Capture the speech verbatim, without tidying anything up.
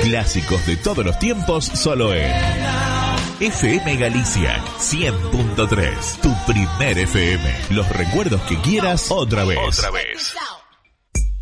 Clásicos de todos los tiempos, solo en F M Galicia cien punto tres. Tu primer F M. Los recuerdos que quieras otra vez. Otra vez.